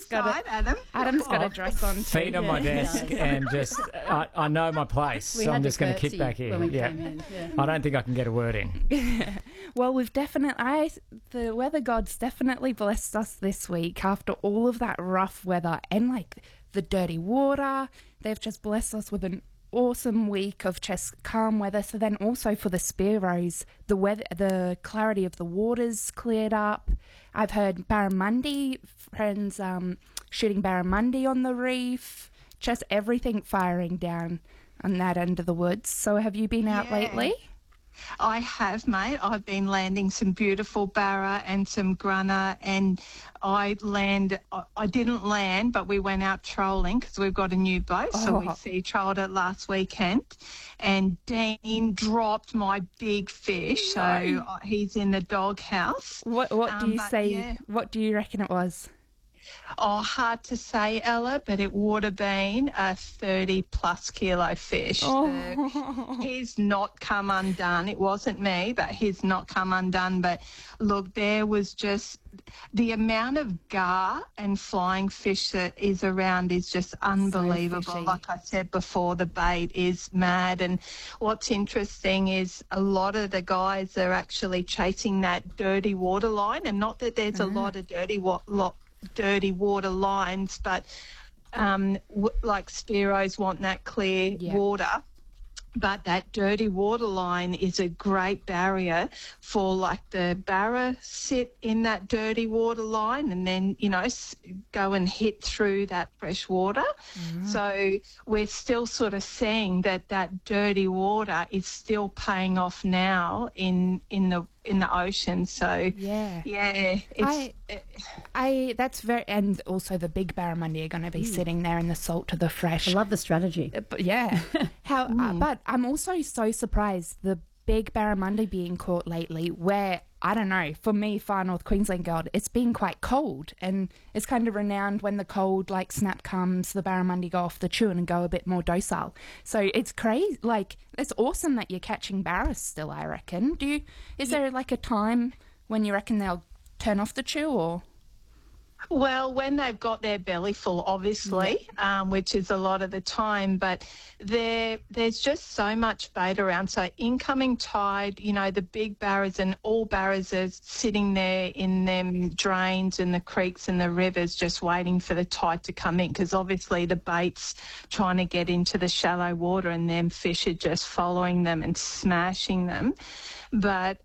Adam's got a dress on too. Feet on my desk and just, I know my place, so I'm just going to kick back here. I don't think I can get a word in. Well, the weather gods definitely blessed us this week after all of that rough weather and like the dirty water. They've just blessed us with an awesome week of just calm weather. So then also for the Spearos, the clarity of the waters cleared up. I've heard barramundi, friends shooting barramundi on the reef, just everything firing down on that end of the woods. So have you been out lately? I have, mate. I've been landing some beautiful barra and some grunner, and I didn't land, but we went out trolling because we've got a new boat, so we sea trolled it last weekend, and Dean dropped my big fish, so he's in the doghouse. What do you say? Yeah. What do you reckon it was? Oh, hard to say, Ella, but it would have been a 30-plus kilo fish. He's not come undone. It wasn't me, but he's not come undone. But, look, there was just the amount of gar and flying fish that is around is just unbelievable. So like I said before, the bait is mad. And what's interesting is a lot of the guys are actually chasing that dirty water line, and not that there's a lot of dirty water lines, but like Spearos want that clear water. But that dirty water line is a great barrier for like the barra sit in that dirty water line and then, go and hit through that fresh water. So we're still sort of seeing that dirty water is still paying off now in the ocean. So that's very, and also the big barramundi are going to be sitting there in the salt to the fresh. I love the strategy. But but I'm also so surprised the big barramundi being caught lately, where I don't know, for me, far north Queensland girl, it's been quite cold, and it's kind of renowned when the cold like snap comes, the barramundi go off the tune and go a bit more docile. So it's crazy, like it's awesome that you're catching barras still, I reckon. Is there like a time when you reckon they'll turn off the chew, or? Well, when they've got their belly full, obviously, which is a lot of the time, but there's just so much bait around. So incoming tide, the big barras and all barras are sitting there in them drains and the creeks and the rivers just waiting for the tide to come in, because obviously the bait's trying to get into the shallow water and them fish are just following them and smashing them. But,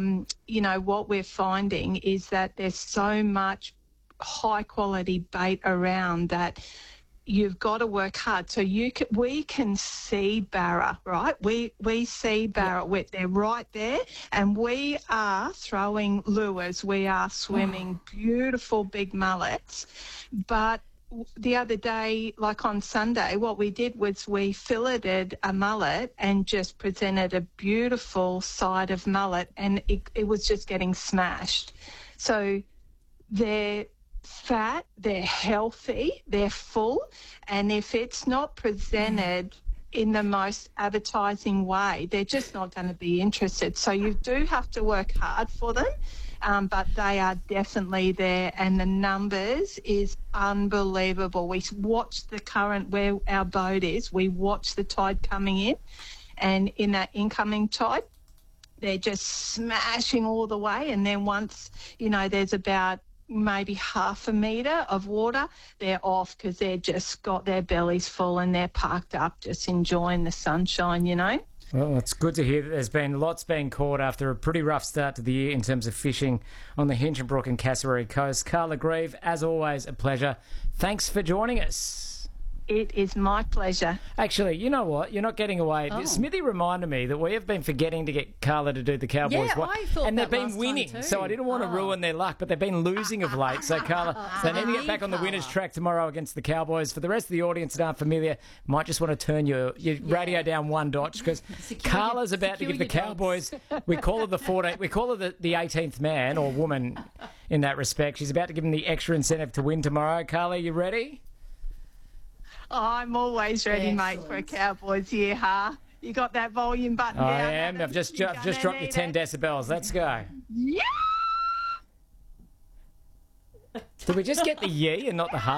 what we're finding is that there's so much high quality bait around that you've got to work hard. So we can see barra, right? We see barra. They're right there, and we are throwing lures. We are swimming beautiful big mullets. But the other day, like on Sunday, what we did was we filleted a mullet and just presented a beautiful side of mullet, and it was just getting smashed. So they're fat, they're healthy, they're full, and if it's not presented in the most advertising way, they're just not going to be interested. So you do have to work hard for them, but they are definitely there, and the numbers is unbelievable. We watch the current where our boat is, we watch the tide coming in, and in that incoming tide, they're just smashing all the way, and then once, there's about maybe half a metre of water, they're off because they're just got their bellies full and they're parked up just enjoying the sunshine, Well, it's good to hear that there's been lots being caught after a pretty rough start to the year in terms of fishing on the Hinchinbrook and Cassowary coast. Carla Grieve, as always, a pleasure. Thanks for joining us. It is my pleasure. Actually, you know what? You're not getting away. Smithy reminded me that we have been forgetting to get Carla to do the Cowboys. Yeah, I thought and they've that been last winning, time too. so I didn't want to ruin their luck, but they've been losing of late. So, Carla, they need to get back on the winner's track tomorrow against the Cowboys. For the rest of the audience that aren't familiar, might just want to turn your radio down one notch, because Carla's about to give the Cowboys, we call her the 14th, we call her the 18th man or woman in that respect. She's about to give them the extra incentive to win tomorrow. Carla, you ready? I'm always ready, mate, for a Cowboys year, huh? You got that volume button down? I am. I've just dropped you 10 decibels. Let's go. Yeah! Did we just get the yee and not the ha?